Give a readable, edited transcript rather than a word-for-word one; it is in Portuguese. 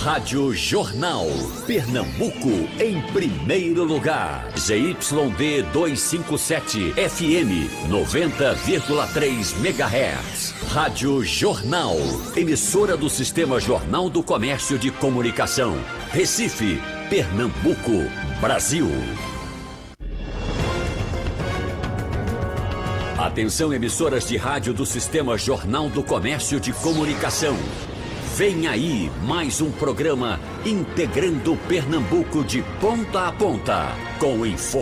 Rádio Jornal. Pernambuco em primeiro lugar. ZYD 257 FM 90,3 MHz. Rádio Jornal. Emissora do Sistema Jornal do Comércio de Comunicação. Recife, Pernambuco, Brasil. Atenção, emissoras de rádio do Sistema Jornal do Comércio de Comunicação. Vem aí mais um programa integrando Pernambuco de ponta a ponta, com informações.